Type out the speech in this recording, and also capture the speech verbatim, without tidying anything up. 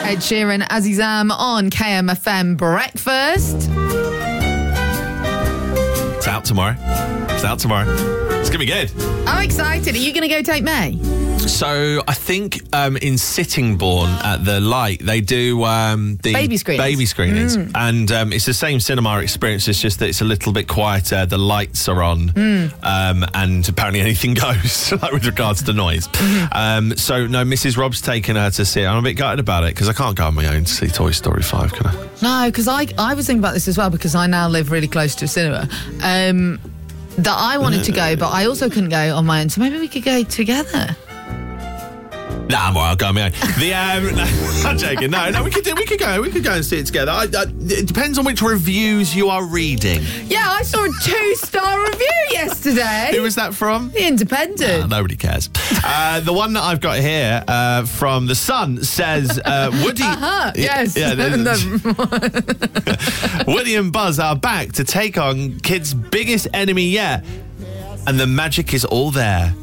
Ed Sheeran, Azizam on K M F M Breakfast. It's out tomorrow. It's out tomorrow. It's going to be good. I'm excited. Are you going to go take May? So I think um, in Sittingbourne at the Light, they do um, the Baby screenings. baby screenings. Mm. And um, it's the same cinema experience. It's just that it's a little bit quieter. The lights are on. Mm. Um, and apparently anything goes, like with regards to noise. Mm-hmm. Um, so, no, Missus Rob's taken her to see it. I'm a bit gutted about it because I can't go on my own to see Toy Story five, can I? No, because I, I was thinking about this as well because I now live really close to a cinema. Um, that I wanted to go, but I also couldn't go on my own. So maybe we could go together. Nah, I'm all right, I'll go on my own. The, um, no, I'm joking. No, no, we could do, we could go. We could go and see it together. I, I, it depends on which reviews you are reading. Yeah, I saw a two-star review yesterday. Who was that from? The Independent. Ah, nobody cares. Uh, the one that I've got here uh, from The Sun says uh, Woody... Uh-huh, yes. Yeah, Woody and Buzz are back to take on kids' biggest enemy yet. And the magic is all there.